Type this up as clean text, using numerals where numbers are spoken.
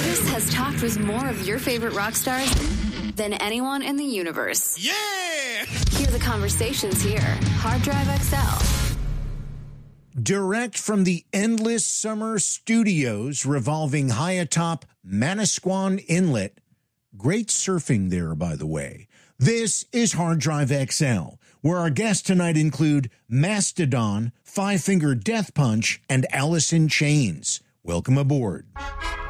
Chris has talked with more of your favorite rock stars than anyone in the universe. Yeah! Hear the conversations here. Hard Drive XL. Direct from the endless summer studios revolving high atop Manasquan Inlet. Great surfing there, by the way. This is Hard Drive XL, where our guests tonight include Mastodon, Five Finger Death Punch, and Alice in Chains. Welcome aboard.